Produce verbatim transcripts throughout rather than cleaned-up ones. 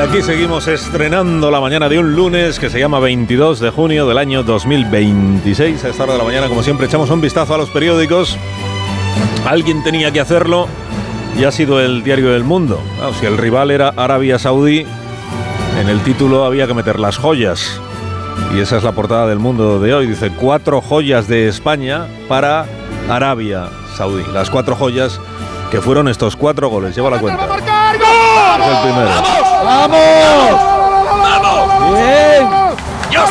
aquí seguimos estrenando la mañana de un lunes que se llama veintidós de junio del año dos mil veintiséis. A esta hora de la mañana, como siempre, echamos un vistazo a los periódicos. Alguien tenía que hacerlo y ha sido el Diario del Mundo. Claro, si el rival era Arabia Saudí, en el título había que meter las joyas. Y esa es la portada del Mundo de hoy. Dice, cuatro joyas de España para Arabia Saudí. Las cuatro joyas que fueron estos cuatro goles. Lleva la cuenta. Es el primero. ¡Vamos! ¡Vamos! ¡Bien! ¡Dios!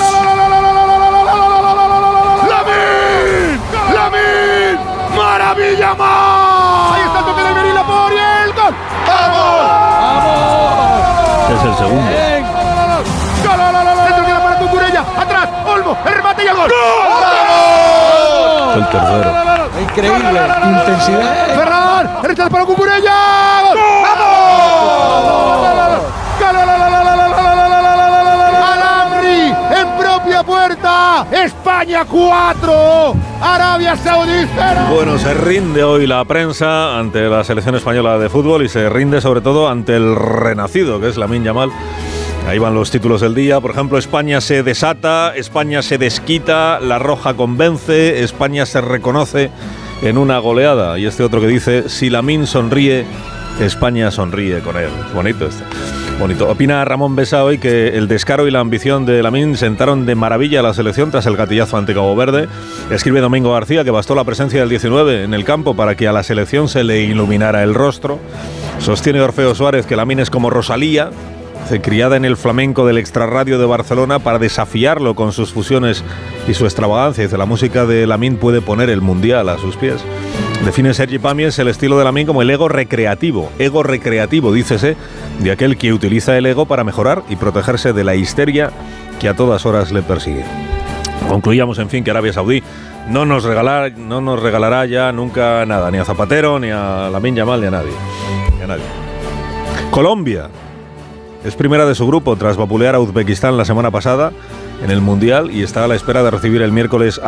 ¡Lamine! ¡Lamine! ¡Maravilla más! Ahí está el toque de Merila por el gol. ¡Vamos! ¡Vamos! Es el segundo. Bien. ¡Gol! ¡Queda para Cucurella! ¡Atrás! ¡Olmo! ¡El remate y el gol! ¡Vamos! El tercero. Increíble. Intensidad. ¡Ferran! ¡Derecha para Cucurella! ¡Gol! ¡Alamri! ¡En propia puerta! ¡España cuatro! ¡Arabia Saudí cero! Bueno, se rinde hoy la prensa ante la selección española de fútbol y se rinde sobre todo ante el renacido, que es Lamine Yamal. Ahí van los títulos del día. Por ejemplo, España se desata, España se desquita, La Roja convence, España se reconoce en una goleada. Y este otro que dice, si Lamine sonríe, España sonríe con él. Bonito este. Bonito. Opina Ramón Besa hoy que el descaro y la ambición de Lamine sentaron de maravilla a la selección tras el gatillazo ante Cabo Verde. Escribe Domingo García que bastó la presencia del diecinueve en el campo para que a la selección se le iluminara el rostro. Sostiene Orfeo Suárez que Lamine es como Rosalía, criada en el flamenco del extrarradio de Barcelona para desafiarlo con sus fusiones y su extravagancia. Dice, la música de Lamine puede poner el mundial a sus pies. Define Sergi Pàmies el estilo de Lamine como el ego recreativo. Ego recreativo, dícese, de aquel que utiliza el ego para mejorar y protegerse de la histeria que a todas horas le persigue. Concluíamos, en fin, que Arabia Saudí no nos regalará, no nos regalará ya nunca nada, ni a Zapatero, ni a Lamine Yamal, ni a nadie. Ni a nadie. Colombia es primera de su grupo tras vapulear a Uzbekistán la semana pasada en el Mundial y está a la espera de recibir el miércoles a